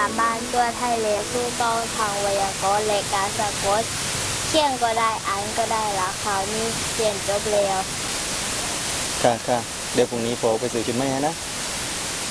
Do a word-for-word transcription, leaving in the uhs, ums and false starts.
ามบ้านตัวไทยเลยสู้ต้องทางไวยากรณ์และการสะกดเขียนก็ได้อ่านก็ได้ละคราวนี้เรียนจบแล้วค่ะค่ะเดี๋ยวพรุ่งนี้ผมไปซื้อชุดใหม่ให้นะ